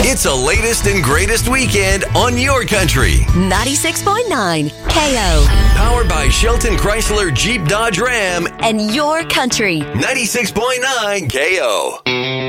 It's a latest and greatest weekend on your country. 96.9 KO. Powered by Shelton Chrysler Jeep Dodge Ram and your country. 96.9 KO.